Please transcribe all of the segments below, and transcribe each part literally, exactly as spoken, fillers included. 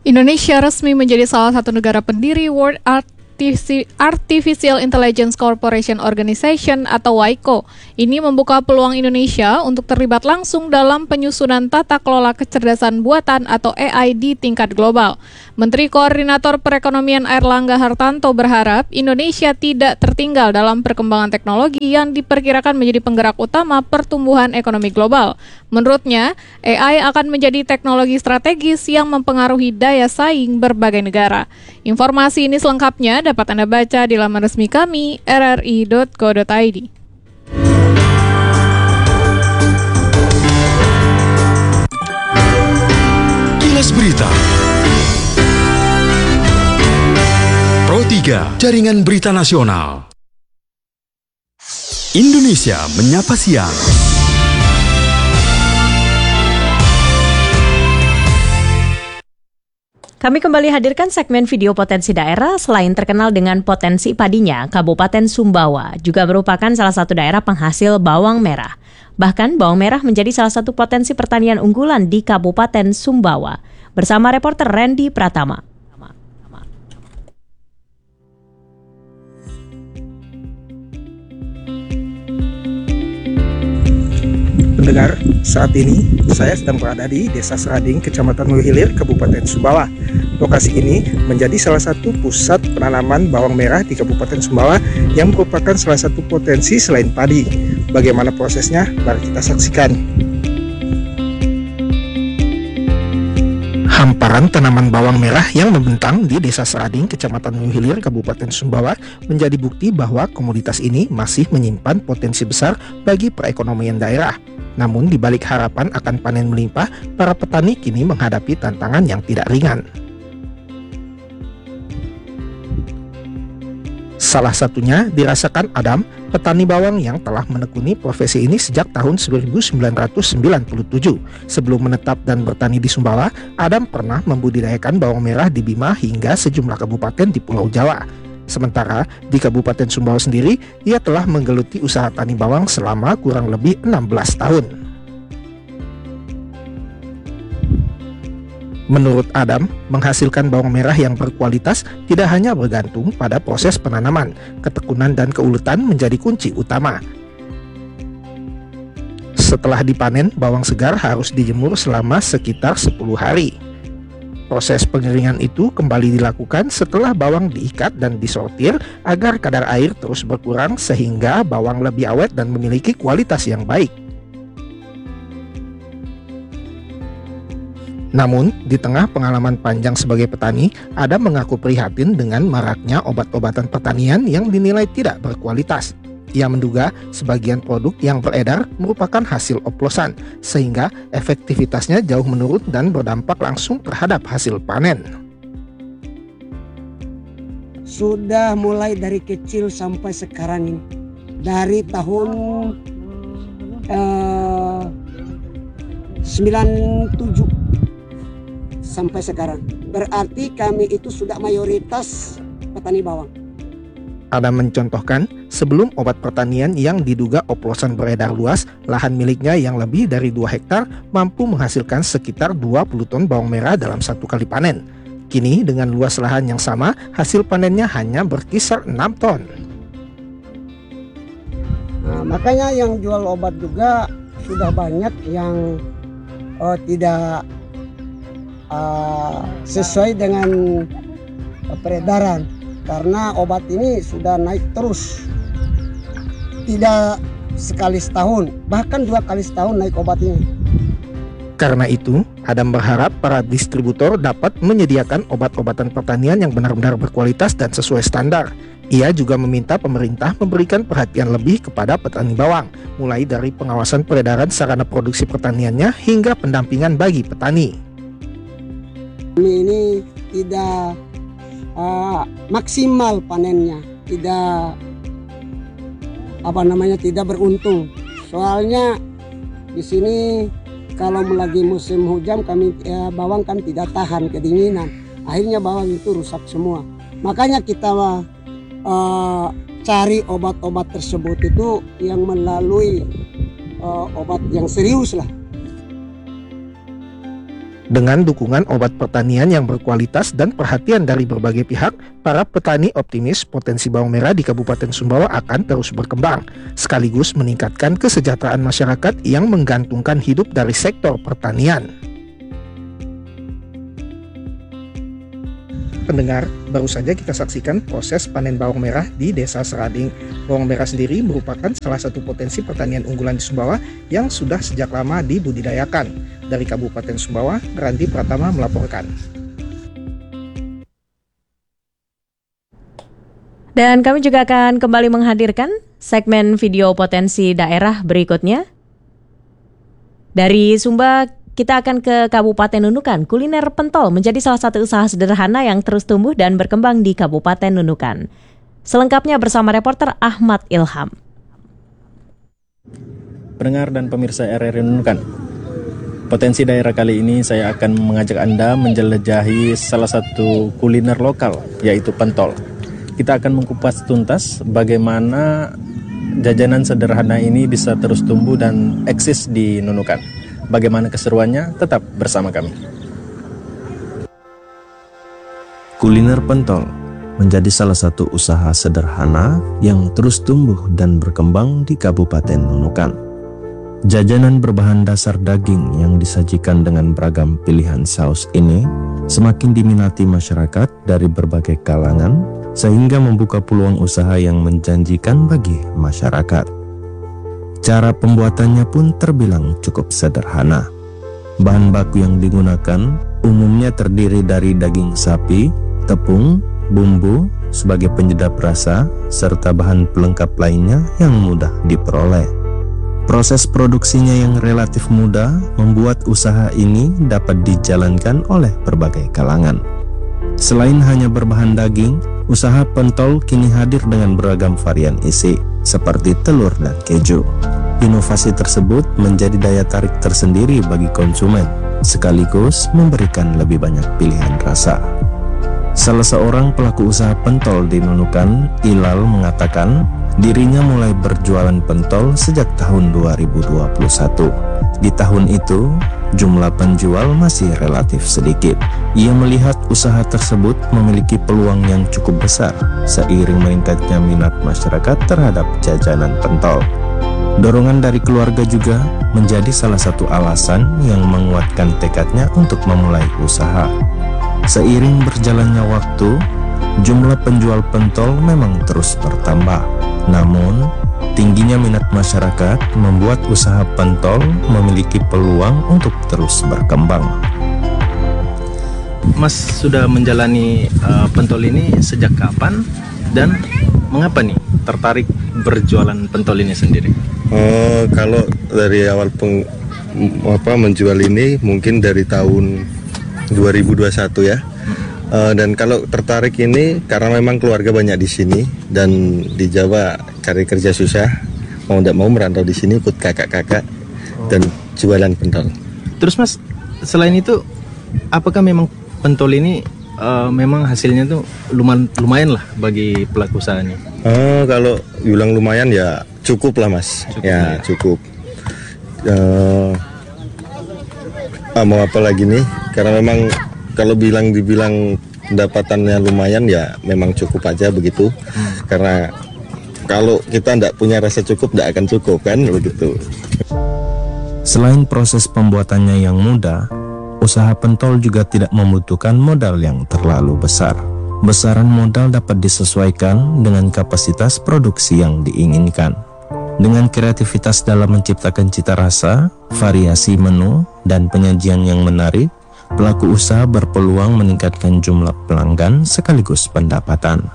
Indonesia resmi menjadi salah satu negara pendiri World Artifici- Artificial Intelligence Cooperation Organization atau W I C O. Ini membuka peluang Indonesia untuk terlibat langsung dalam penyusunan tata kelola kecerdasan buatan atau A I di tingkat global. Menteri Koordinator Perekonomian Airlangga Hartarto berharap Indonesia tidak tertinggal dalam perkembangan teknologi yang diperkirakan menjadi penggerak utama pertumbuhan ekonomi global. Menurutnya, A I akan menjadi teknologi strategis yang mempengaruhi daya saing berbagai negara. Informasi ini selengkapnya dapat Anda baca di laman resmi kami r r i dot co dot i d. Kilas Berita Pro tiga, Jaringan Berita Nasional. Indonesia Menyapa Siang. Kami kembali hadirkan segmen video potensi daerah. Selain terkenal dengan potensi padinya, Kabupaten Sumbawa juga merupakan salah satu daerah penghasil bawang merah. Bahkan bawang merah menjadi salah satu potensi pertanian unggulan di Kabupaten Sumbawa. Bersama reporter Randy Pratama. Pendengar, saat ini saya sedang berada di Desa Serading, Kecamatan Hulu Hilir, Kabupaten Sumbawa. Lokasi ini menjadi salah satu pusat penanaman bawang merah di Kabupaten Sumbawa yang merupakan salah satu potensi selain padi. Bagaimana prosesnya? Mari kita saksikan. Hamparan tanaman bawang merah yang membentang di Desa Serading, Kecamatan Hulu Hilir, Kabupaten Sumbawa menjadi bukti bahwa komoditas ini masih menyimpan potensi besar bagi perekonomian daerah. Namun di balik harapan akan panen melimpah, para petani kini menghadapi tantangan yang tidak ringan. Salah satunya dirasakan Adam, petani bawang yang telah menekuni profesi ini sejak tahun seribu sembilan ratus sembilan puluh tujuh. Sebelum menetap dan bertani di Sumbawa, Adam pernah membudidayakan bawang merah di Bima hingga sejumlah kabupaten di Pulau Jawa. Sementara di Kabupaten Sumbawa sendiri, ia telah menggeluti usaha tani bawang selama kurang lebih enam belas tahun. Menurut Adam, menghasilkan bawang merah yang berkualitas tidak hanya bergantung pada proses penanaman, ketekunan dan keuletan menjadi kunci utama. Setelah dipanen, bawang segar harus dijemur selama sekitar sepuluh hari. Proses pengeringan itu kembali dilakukan setelah bawang diikat dan disortir agar kadar air terus berkurang sehingga bawang lebih awet dan memiliki kualitas yang baik. Namun, di tengah pengalaman panjang sebagai petani, Adam mengaku prihatin dengan maraknya obat-obatan pertanian yang dinilai tidak berkualitas. Ia menduga sebagian produk yang beredar merupakan hasil oplosan, sehingga efektivitasnya jauh menurun dan berdampak langsung terhadap hasil panen. Sudah mulai dari kecil sampai sekarang ini, dari tahun eh, sembilan tujuh sampai sekarang. Berarti kami itu sudah mayoritas petani bawang. Adam mencontohkan, sebelum obat pertanian yang diduga oplosan beredar luas, lahan miliknya yang lebih dari dua hektar mampu menghasilkan sekitar dua puluh ton bawang merah dalam satu kali panen. Kini dengan luas lahan yang sama, hasil panennya hanya berkisar enam ton. Nah, makanya yang jual obat juga sudah banyak yang oh, tidak uh, sesuai dengan uh, peredaran. Karena obat ini sudah naik terus, tidak sekali setahun, bahkan dua kali setahun naik obat ini. Karena itu, Adam berharap para distributor dapat menyediakan obat-obatan pertanian yang benar-benar berkualitas dan sesuai standar. Ia juga meminta pemerintah memberikan perhatian lebih kepada petani bawang, mulai dari pengawasan peredaran sarana produksi pertaniannya hingga pendampingan bagi petani. Ini tidak Uh, maksimal panennya, tidak apa namanya tidak beruntung. Soalnya di sini kalau lagi musim hujan kami ya, bawang kan tidak tahan kedinginan. Akhirnya bawang itu rusak semua. Makanya kita uh, cari obat-obat tersebut itu yang melalui uh, obat yang serius lah. Dengan dukungan obat pertanian yang berkualitas dan perhatian dari berbagai pihak, para petani optimis potensi bawang merah di Kabupaten Sumbawa akan terus berkembang, sekaligus meningkatkan kesejahteraan masyarakat yang menggantungkan hidup dari sektor pertanian. Pendengar, baru saja kita saksikan proses panen bawang merah di Desa Serading. Bawang merah sendiri merupakan salah satu potensi pertanian unggulan di Sumbawa yang sudah sejak lama dibudidayakan. Dari Kabupaten Sumbawa, Randy Pratama melaporkan. Dan kami juga akan kembali menghadirkan segmen video potensi daerah berikutnya. Dari Sumba, kita akan ke Kabupaten Nunukan. Kuliner pentol menjadi salah satu usaha sederhana yang terus tumbuh dan berkembang di Kabupaten Nunukan. Selengkapnya bersama reporter Ahmad Ilham. Pendengar dan pemirsa R R I Nunukan, potensi daerah kali ini saya akan mengajak Anda menjelajahi salah satu kuliner lokal, yaitu pentol. Kita akan mengupas tuntas bagaimana jajanan sederhana ini bisa terus tumbuh dan eksis di Nunukan. Bagaimana keseruannya? Tetap bersama kami. Kuliner pentol menjadi salah satu usaha sederhana yang terus tumbuh dan berkembang di Kabupaten Nunukan. Jajanan berbahan dasar daging yang disajikan dengan beragam pilihan saus ini semakin diminati masyarakat dari berbagai kalangan, sehingga membuka peluang usaha yang menjanjikan bagi masyarakat. Cara pembuatannya pun terbilang cukup sederhana. Bahan baku yang digunakan umumnya terdiri dari daging sapi, tepung, bumbu sebagai penyedap rasa, serta bahan pelengkap lainnya yang mudah diperoleh. Proses produksinya yang relatif mudah membuat usaha ini dapat dijalankan oleh berbagai kalangan. Selain hanya berbahan daging, usaha pentol kini hadir dengan beragam varian isi, seperti telur dan keju. Inovasi tersebut menjadi daya tarik tersendiri bagi konsumen, sekaligus memberikan lebih banyak pilihan rasa. Salah seorang pelaku usaha pentol di Nunukan, Ilal, mengatakan dirinya mulai berjualan pentol sejak tahun dua ribu dua puluh satu. Di tahun itu, jumlah penjual masih relatif sedikit. Ia melihat usaha tersebut memiliki peluang yang cukup besar seiring meningkatnya minat masyarakat terhadap jajanan pentol. Dorongan dari keluarga juga menjadi salah satu alasan yang menguatkan tekadnya untuk memulai usaha. Seiring berjalannya waktu, jumlah penjual pentol memang terus bertambah. Namun, tingginya minat masyarakat membuat usaha pentol memiliki peluang untuk terus berkembang. Mas sudah menjalani uh, pentol ini sejak kapan dan mengapa nih tertarik berjualan pentol ini sendiri? Oh, kalau dari awal peng, apa menjual ini mungkin dari tahun dua ribu dua puluh satu ya. Uh, dan kalau tertarik ini karena memang keluarga banyak di sini dan di Jawa cari kerja susah, mau tidak mau merantau di sini ikut kakak-kakak dan jualan pentol. Terus Mas, selain itu apakah memang pentol ini uh, memang hasilnya tuh lumayan lumayan lah bagi pelaku usahanya? Oh, kalau bilang lumayan ya cukup lah Mas. Cukup ya, ya cukup. Uh, ah, mau apa lagi nih? Karena memang kalau bilang dibilang pendapatannya lumayan ya memang cukup aja begitu. Hmm. Karena kalau kita tidak punya rasa cukup tidak akan cukup kan begitu. Selain proses pembuatannya yang mudah, usaha pentol juga tidak membutuhkan modal yang terlalu besar. Besaran modal dapat disesuaikan dengan kapasitas produksi yang diinginkan. Dengan kreativitas dalam menciptakan cita rasa, variasi menu, dan penyajian yang menarik, pelaku usaha berpeluang meningkatkan jumlah pelanggan sekaligus pendapatan.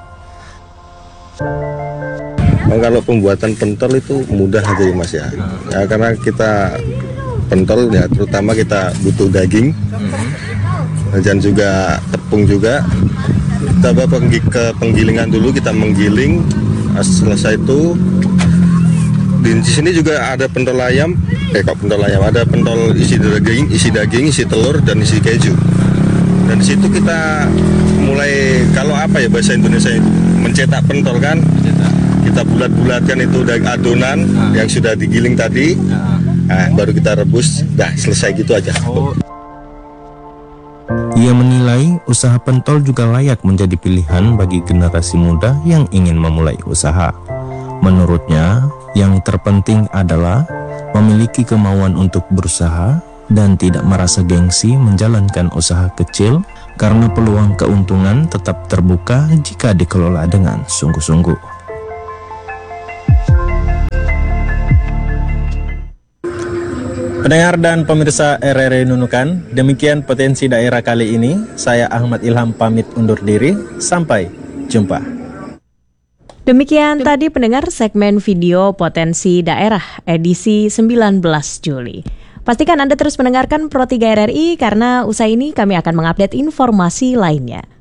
Oh, kalau pembuatan pentol itu mudah aja ya Mas ya. Ya karena kita pentol ya terutama kita butuh daging dan juga tepung juga. Kita bawa ke penggilingan dulu, kita menggiling. Selesai itu di sini juga ada pentol ayam, eh kok pentol ayam, ada pentol isi daging, isi daging, isi telur dan isi keju. Dan di situ kita mulai kalau apa ya bahasa Indonesia mencetak pentol kan, kita bulat-bulatkan itu adonan yang sudah digiling tadi, nah, baru kita rebus, dah selesai gitu aja. Dia menilai usaha pentol juga layak menjadi pilihan bagi generasi muda yang ingin memulai usaha. Menurutnya, yang terpenting adalah memiliki kemauan untuk berusaha dan tidak merasa gengsi menjalankan usaha kecil karena peluang keuntungan tetap terbuka jika dikelola dengan sungguh-sungguh. Pendengar dan pemirsa R R I Nunukan, demikian potensi daerah kali ini. Saya Ahmad Ilham pamit undur diri. Sampai jumpa. Demikian tadi pendengar segmen video potensi daerah edisi sembilan belas Juli. Pastikan Anda terus mendengarkan Pro tiga R R I karena usai ini kami akan mengupdate informasi lainnya.